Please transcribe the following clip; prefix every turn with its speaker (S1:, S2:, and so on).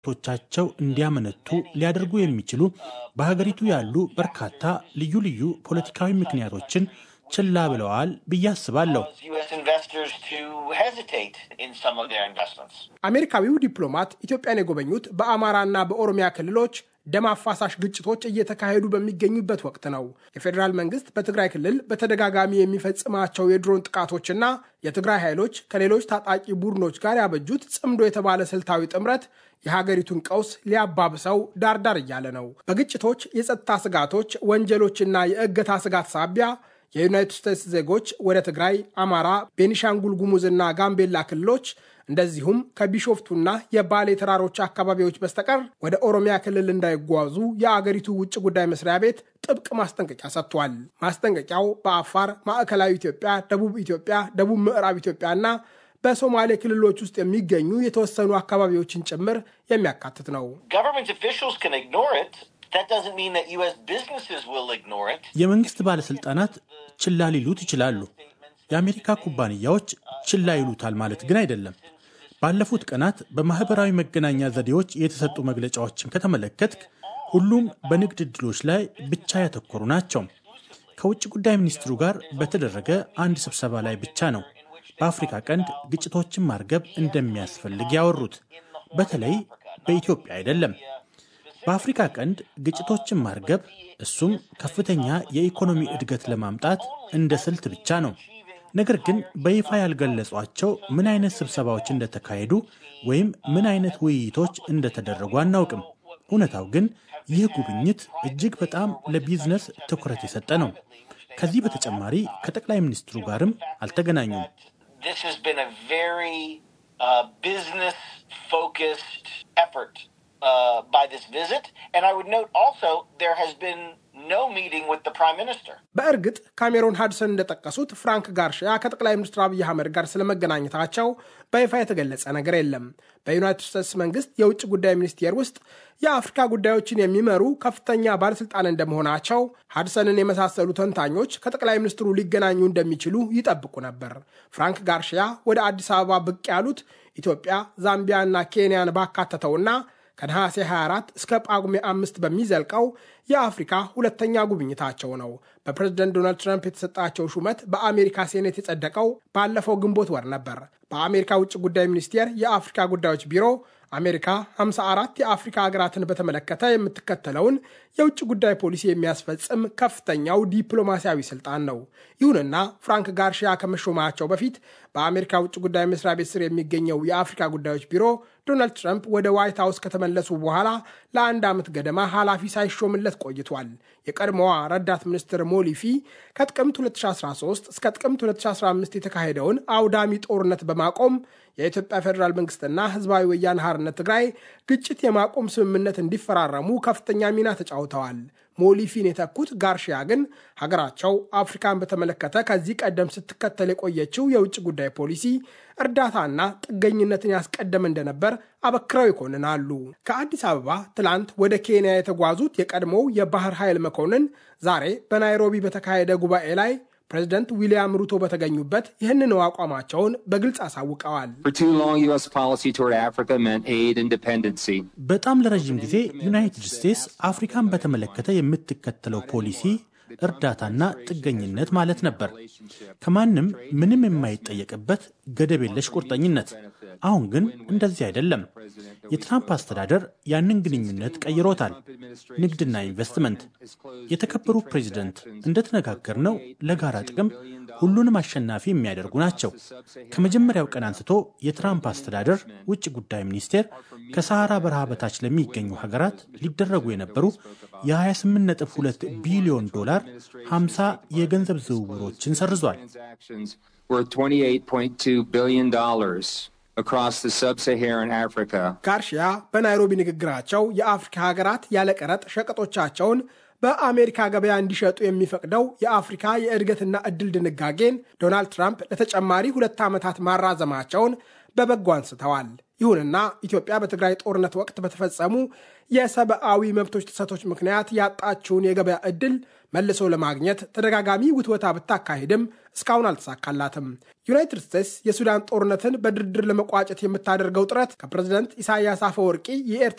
S1: ቶቻቸው እንዲያመነቱ ሊያደርጉ የሚችሉ በሀገሪቱ ያሉ በርካታ ልዩ ልዩ ፖለቲካዊ ምክንያቶችን ችላ ብለዋል ብዬ አስባለሁ።
S2: አሜሪካዊው ዲፕሎማት ኢትዮጵያን የጎበኙት በአማራና በኦሮሚያ ክልሎች ደም አፋሳሽ ግጭቶች እየተካሄዱ በሚገኙበት ወቅት ነው። የፌዴራል መንግስት በትግራይ ክልል በተደጋጋሚ የሚፈጽማቸው የድሮን ጥቃቶችና የትግራይ ኃይሎች ከሌሎች ታጣቂ ቡድኖች ጋር ያበጁት ጽምዶ የተባለ ስልታዊ ጥምረት የሀገሪቱን ቀውስ ሊያባብሰው ዳርዳር እያለ ነው። በግጭቶች፣ የጸጥታ ስጋቶች፣ ወንጀሎችና የእገታ ስጋት ሳቢያ የዩናይትድ ስቴትስ ዜጎች ወደ ትግራይ፣ አማራ፣ ቤኒሻንጉል ጉሙዝና ጋምቤላ ክልሎች እንደዚሁም ከቢሾፍቱና የባሌ ተራሮች አካባቢዎች በስተቀር ወደ ኦሮሚያ ክልል እንዳይጓዙ የአገሪቱ ውጭ ጉዳይ መስሪያ ቤት ጥብቅ ማስጠንቀቂያ ሰጥቷል። ማስጠንቀቂያው በአፋር፣ ማዕከላዊ ኢትዮጵያ፣ ደቡብ ኢትዮጵያ፣ ደቡብ ምዕራብ ኢትዮጵያና በሶማሌ ክልሎች ውስጥ የሚገኙ የተወሰኑ አካባቢዎችን ጭምር የሚያካትት ነው።
S1: የመንግስት ባለስልጣናት ችላ ሊሉት ይችላሉ። የአሜሪካ ኩባንያዎች ችላ ይሉታል ማለት ግን አይደለም። ባለፉት ቀናት በማህበራዊ መገናኛ ዘዴዎች የተሰጡ መግለጫዎችን ከተመለከትክ ሁሉም በንግድ ዕድሎች ላይ ብቻ ያተኮሩ ናቸው። ከውጭ ጉዳይ ሚኒስትሩ ጋር በተደረገ አንድ ስብሰባ ላይ ብቻ ነው በአፍሪካ ቀንድ ግጭቶችን ማርገብ እንደሚያስፈልግ ያወሩት። በተለይ በኢትዮጵያ አይደለም። በአፍሪካ ቀንድ ግጭቶችን ማርገብ እሱም ከፍተኛ የኢኮኖሚ እድገት ለማምጣት እንደ ስልት ብቻ ነው። ነገር ግን በይፋ ያልገለጿቸው ምን አይነት ስብሰባዎች እንደተካሄዱ ወይም ምን አይነት ውይይቶች እንደተደረጉ አናውቅም። እውነታው ግን ይህ ጉብኝት እጅግ በጣም ለቢዝነስ ትኩረት የሰጠ ነው። ከዚህ በተጨማሪ ከጠቅላይ ሚኒስትሩ ጋርም አልተገናኙም።
S3: This has been a very business-focused effort by this visit. And I would note also there has been no meeting with the Prime Minister.
S2: በእርግጥ ካሜሮን ሃድሰን እንደጠቀሱት ፍራንክ ጋርሺያ ከጠቅላይ ሚኒስትር አብይ አህመድ ጋር ስለመገናኘታቸው በይፋ የተገለጸ ነገር የለም። በዩናይትድ ስቴትስ መንግስት የውጭ ጉዳይ ሚኒስቴር ውስጥ የአፍሪካ ጉዳዮችን የሚመሩ ከፍተኛ ባለስልጣን እንደመሆናቸው ሃድሰንን የመሳሰሉ ተንታኞች ከጠቅላይ ሚኒስትሩ ሊገናኙ እንደሚችሉ ይጠብቁ ነበር። ፍራንክ ጋርሺያ ወደ አዲስ አበባ ብቅ ያሉት ኢትዮጵያ፣ ዛምቢያ እና ኬንያን ባካተተውና ከነሐሴ 24 እስከ ጳጉሜ 5 በሚዘልቀው የአፍሪካ ሁለተኛ ጉብኝታቸው ነው። በፕሬዝዳንት ዶናልድ ትራምፕ የተሰጣቸው ሹመት በአሜሪካ ሴኔት የጸደቀው ባለፈው ግንቦት ወር ነበር። በአሜሪካ ውጭ ጉዳይ ሚኒስቴር የአፍሪካ ጉዳዮች ቢሮ አሜሪካ 54 የአፍሪካ ሀገራትን በተመለከተ የምትከተለውን የውጭ ጉዳይ ፖሊሲ የሚያስፈጽም ከፍተኛው ዲፕሎማሲያዊ ስልጣን ነው። ይሁንና ፍራንክ ጋርሺያ ከመሾማቸው በፊት በአሜሪካ ውጭ ጉዳይ መስሪያ ቤት ስር የሚገኘው የአፍሪካ ጉዳዮች ቢሮ ዶናልድ ትራምፕ ወደ ዋይት ሃውስ ከተመለሱ በኋላ ለአንድ ዓመት ገደማ ኃላፊ ሳይሾምለት ቆይቷል። የቀድሞዋ ረዳት ሚኒስትር ሞሊፊ ከጥቅምት 2013 እስከ ጥቅምት 2015 የተካሄደውን አውዳሚ ጦርነት በማቆም የኢትዮጵያ ፌዴራል መንግስትና ህዝባዊ ወያነ ሓርነት ትግራይ ግጭት የማቆም ስምምነት እንዲፈራረሙ ከፍተኛ ሚና ተጫውተዋል። ሞሊፊን የተኩት ጋርሺያ ግን ሀገራቸው አፍሪካን በተመለከተ ከዚህ ቀደም ስትከተል የቆየችው የውጭ ጉዳይ ፖሊሲ እርዳታና ጥገኝነትን ያስቀደመ እንደነበር አበክረው ይኮንናሉ። ከአዲስ አበባ ትላንት ወደ ኬንያ የተጓዙት የቀድሞው የባህር ኃይል መኮንን ዛሬ በናይሮቢ በተካሄደ ጉባኤ ላይ ፕሬዝዳንት ዊሊያም ሩቶ በተገኙበት ይህንን አቋማቸውን በግልጽ አሳውቀዋል።
S1: በጣም ለረጅም ጊዜ ዩናይትድ ስቴትስ አፍሪካን በተመለከተ የምትከተለው ፖሊሲ እርዳታና ጥገኝነት ማለት ነበር። ከማንም ምንም የማይጠየቅበት ገደብ የለሽ ቁርጠኝነት። አሁን ግን እንደዚህ አይደለም። የትራምፕ አስተዳደር ያንን ግንኙነት ቀይሮታል። ንግድና ኢንቨስትመንት። የተከበሩ ፕሬዚደንት፣ እንደተነጋገርነው ለጋራ ጥቅም ሁሉንም አሸናፊ የሚያደርጉ ናቸው። ከመጀመሪያው ቀን አንስቶ የትራምፕ አስተዳደር ውጭ ጉዳይ ሚኒስቴር ከሰሃራ በረሃ በታች ለሚገኙ ሀገራት ሊደረጉ የነበሩ የ28.2 ቢሊዮን ዶላር 50 የገንዘብ ዝውውሮችን ሰርዟል።
S2: ጋርሺያ በናይሮቢ ንግግራቸው የአፍሪካ ሀገራት ያለ ቀረጥ ሸቀጦቻቸውን በአሜሪካ ገበያ እንዲሸጡ የሚፈቅደው የአፍሪካ የእድገትና ዕድል ድንጋጌን ዶናልድ ትራምፕ ለተጨማሪ 2 ዓመታት ማራዘማቸውን በበጎ አንስተዋል። ይሁንና ኢትዮጵያ በትግራይ ጦርነት ወቅት በተፈጸሙ የሰብአዊ መብቶች ጥሰቶች ምክንያት ያጣችውን የገበያ ዕድል መልሶ ለማግኘት ተደጋጋሚ ውትወታ ብታካሄድም እስካሁን አልተሳካላትም። ዩናይትድ ስቴትስ የሱዳን ጦርነትን በድርድር ለመቋጨት የምታደርገው ጥረት ከፕሬዝዳንት ኢሳያስ አፈወርቂ የኤርትራ